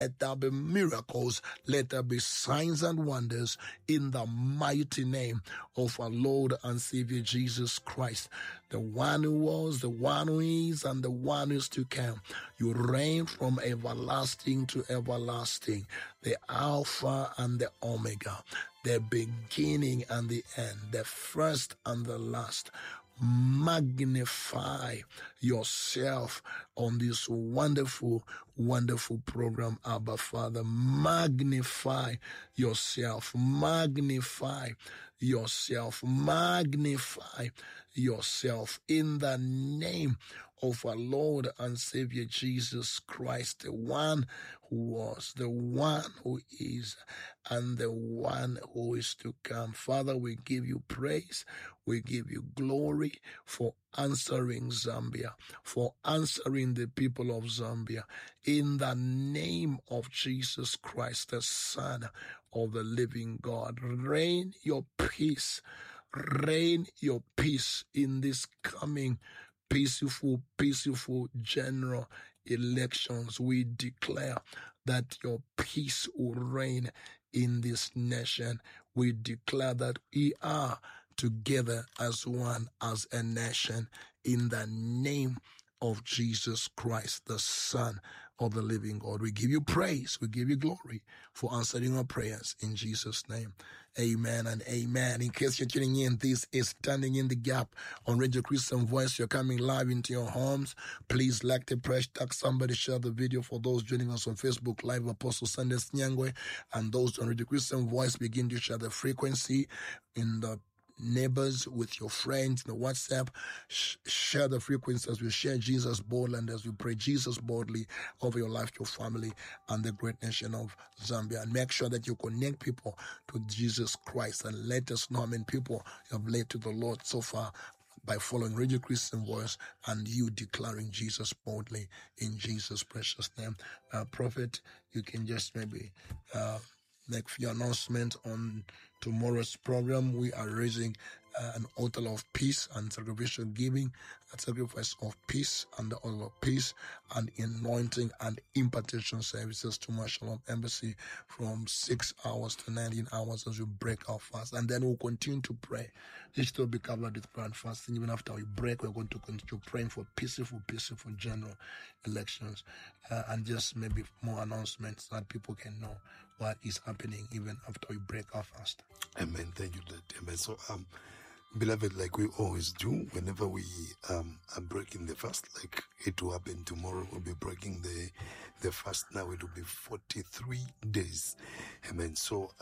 Let there be miracles. Let there be signs and wonders in the mighty name of our Lord and Savior Jesus Christ, the one who was, the one who is, and the one who is to come. You reign from everlasting to everlasting, the Alpha and the Omega, the beginning and the end, the first and the last. Magnify yourself on this wonderful, wonderful program, Abba Father. Magnify yourself. Magnify yourself. Magnify yourself in the name of our Lord and Savior Jesus Christ, the one who was, the one who is, and the one who is to come. Father, we give you praise. We give you glory for answering Zambia, for answering the people of Zambia. In the name of Jesus Christ, the Son of the living God, reign your peace. Reign your peace in this coming peaceful general elections. We declare that your peace will reign in this nation. We declare that we are together as one, as a nation, in the name of Jesus Christ, the Son of the living God. We give you praise. We give you glory for answering our prayers in Jesus' name. Amen and amen. In case you're tuning in, this is Standing in the Gap on Radio Christian Voice. You're coming live into your homes. Please like the press, tag somebody, share the video. For those joining us on Facebook Live, Apostle Sunday Nyangwe, and those on Radio Christian Voice, begin to share the frequency in the neighbors, with your friends, the WhatsApp. Share the frequency as we share Jesus boldly and as we pray Jesus boldly over your life, your family, and the great nation of Zambia. And make sure that you connect people to Jesus Christ and let us know how many people you have led to the Lord so far by following Radio Christian Voice and you declaring Jesus boldly in Jesus' precious name. Prophet, you can just maybe make a few announcements on tomorrow's program. We are raising an altar of peace and sacrificial giving, a sacrifice of peace and the altar of peace, and anointing and impartation services to Shalom Embassy from 6 hours to 19 hours as we break our fast. And then we'll continue to pray. This still be covered with prayer and fasting. Even after we break, we're going to continue praying for peaceful general elections, and just maybe more announcements that people can know what is happening even after we break our fast. Amen. Thank you, Dad. Amen. So, beloved, like we always do, whenever we are breaking the fast, like it will happen tomorrow, we'll be breaking the fast. Now it will be 43 days. Amen. So,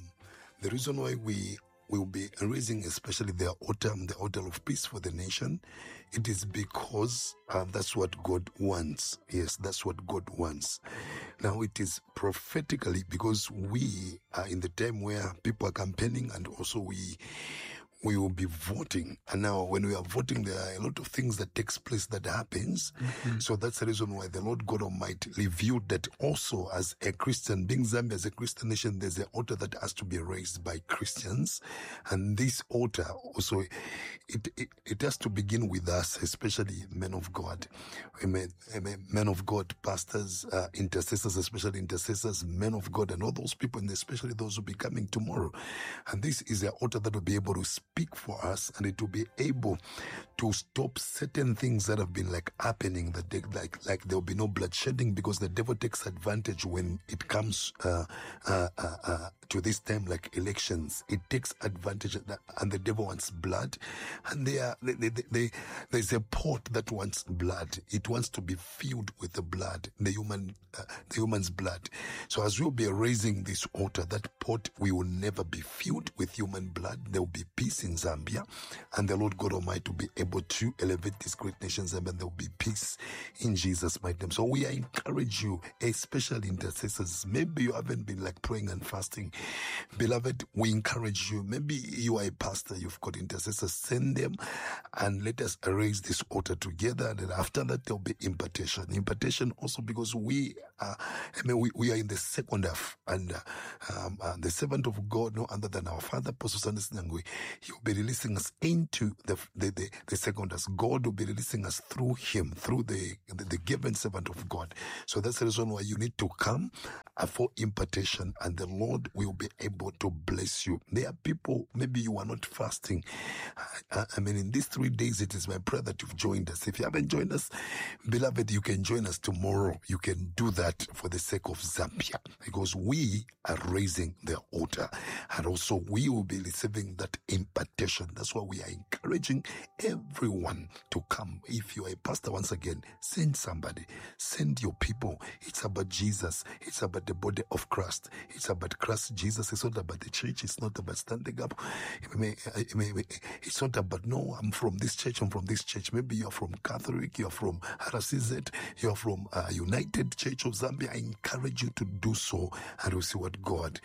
the reason why we will be raising especially the altar of peace for the nation, it is because that's what God wants. Yes, that's what God wants. Now it is prophetically because we are in the time where people are campaigning, and also we will be voting. And now when we are voting, there are a lot of things that takes place that happens. Mm-hmm. So that's the reason why the Lord God Almighty revealed that also as a Christian, being Zambia as a Christian nation, there's an altar that has to be raised by Christians. And this altar also, it has to begin with us, especially men of God. Amen. Men of God, pastors, intercessors, especially intercessors, men of God, and all those people, and especially those who will be coming tomorrow. And this is an altar that will be able to speak for us, and it will be able to stop certain things that have been like happening, that they, like there will be no bloodshedding, because the devil takes advantage when it comes to this time like elections. It takes advantage of that, and the devil wants blood, and there's a pot that wants blood. It wants to be filled with the blood, the human's blood. So as we'll be raising this altar, that pot will never be filled with human blood. There will be peace in Zambia, and the Lord God Almighty will be able to elevate this great nation Zambia, and there will be peace in Jesus' mighty name. So we encourage you, especially intercessors. Maybe you haven't been like praying and fasting Beloved, we encourage you. Maybe you are a pastor, you've got intercessors, send them and let us raise this altar together. And then after that, there'll be impartation. Impartation also because we are in the second half, and the servant of God, no other than our Father, Apostle Sunday Sinangwe, he will be releasing us into the second half. God will be releasing us through him, through the given servant of God. So that's the reason why you need to come for impartation, and the Lord will be able to bless you. There are people, maybe you are not fasting. In these 3 days, it is my prayer that you've joined us. If you haven't joined us, beloved, you can join us tomorrow. You can do that for the sake of Zambia, because we are raising the altar, and also we will be receiving that impartation. That's why we are encouraging everyone to come. If you are a pastor, once again, send somebody, send your people. It's about Jesus. It's about the body of Christ. It's about Christ Jesus. It's not about the church. It's not about standing up. It's not about, no, I'm from this church, I'm from this church. Maybe you're from Catholic, you're from RCZ, you're from United Church of Zambia. I encourage you to do so, and we'll see what God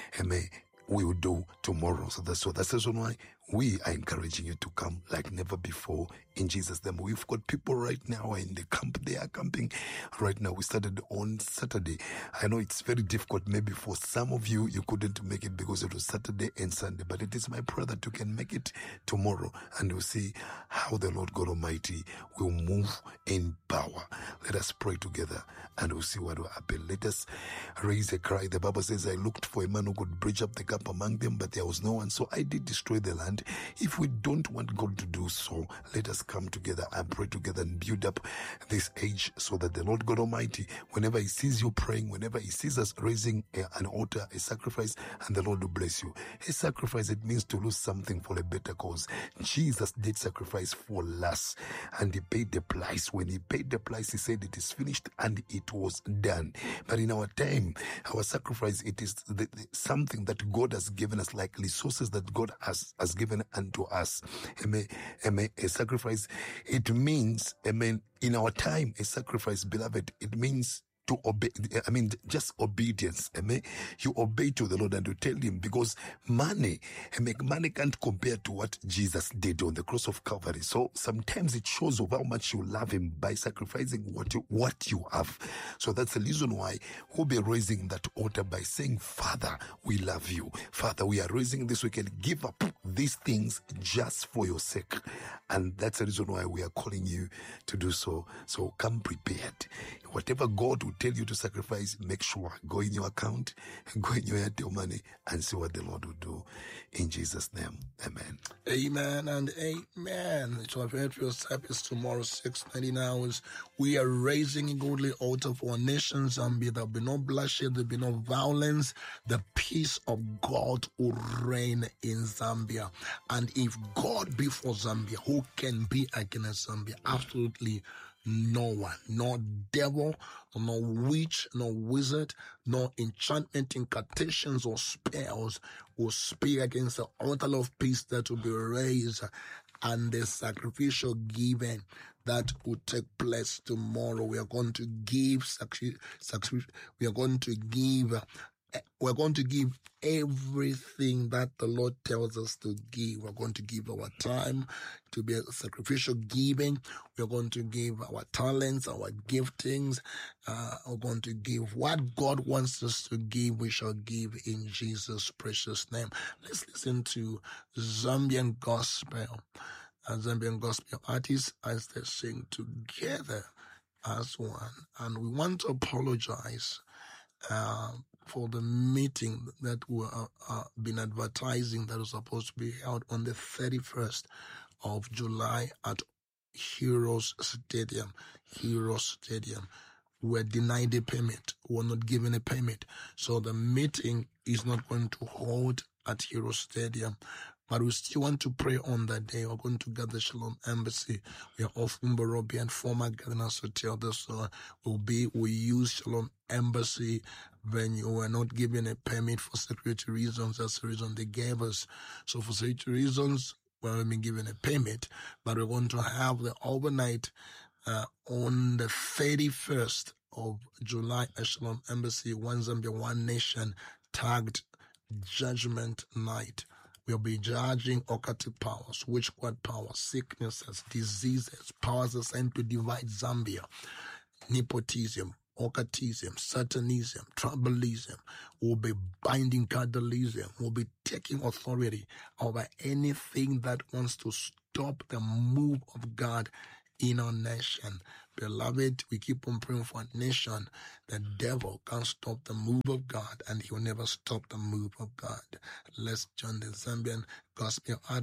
we will do tomorrow. So that's the reason why we are encouraging you to come like never before in Jesus' name. We've got people right now in the camp. They are camping right now. We started on Saturday. I know it's very difficult. Maybe for some of you, you couldn't make it because it was Saturday and Sunday, but it is my prayer that you can make it tomorrow, and we'll see how the Lord God Almighty will move in power. Let us pray together, and we'll see what will happen. Let us raise a cry. The Bible says, I looked for a man who could bridge up the gap among them, but there was no one. So I did destroy the land. If we don't want God to do so, let us come together and pray together and build up this age, so that the Lord God Almighty, whenever he sees you praying, whenever he sees us raising an altar, a sacrifice, and the Lord will bless you. A sacrifice, it means to lose something for a better cause. Jesus did sacrifice for us, and he paid the price. When he paid the price, he said it is finished and it was done. But in our time, our sacrifice, it is something that God has given us, like resources that God has given unto us. A sacrifice, it means, in our time, a sacrifice, beloved, it means to obey. Just obedience. You obey to the Lord and you tell him, because money can't compare to what Jesus did on the cross of Calvary. So sometimes it shows of how much you love him by sacrificing what you have. So that's the reason why we'll be raising that altar by saying, Father, we love you. Father, we are raising this. We can give up these things just for your sake. And that's the reason why we are calling you to do so. So come prepared. Whatever God will tell you to sacrifice, make sure, go in your account, go in your Airtel money, and see what the Lord will do. In Jesus' name, amen. Amen and amen. So I've heard your service tomorrow, 6:19 hours. We are raising a godly altar for our nation, Zambia. There'll be no bloodshed, there'll be no violence. The peace of God will reign in Zambia. And if God be for Zambia, who can be against Zambia? Absolutely no one, no devil, no witch, no wizard, no enchantment, incantations, or spells will speak against the altar of peace that will be raised, and the sacrificial giving that will take place tomorrow. We are going to give we're going to give everything that the Lord tells us to give. We're going to give our time to be a sacrificial giving. We're going to give our talents, our giftings. We're going to give what God wants us to give. We shall give in Jesus' precious name. Let's listen to Zambian gospel artists as they sing together as one. And we want to apologize for the meeting that we have been advertising that was supposed to be held on the 31st of July at Heroes Stadium. We're denied a payment. We're not given a payment. So the meeting is not going to hold at Heroes Stadium. But we still want to pray on that day. We're going to gather Shalom Embassy. We are off Umbarobi and former Governors Hotel. We use Shalom Embassy venue. We're not given a permit for security reasons. That's the reason they gave us. So for security reasons, we haven't been given a permit. But we're going to have the overnight on the 31st of July at Shalom Embassy, One Zambia, One Nation, tagged judgment night. We'll be judging occultic powers, witchcraft powers, sicknesses, diseases, powers assigned to divide Zambia, nepotism, occultism, satanism, tribalism. We'll be binding cannibalism. We'll be taking authority over anything that wants to stop the move of God in our nation. Beloved, we keep on praying for a nation. The devil can't stop the move of God, and he will never stop the move of God. Let's join the Zambian Gospel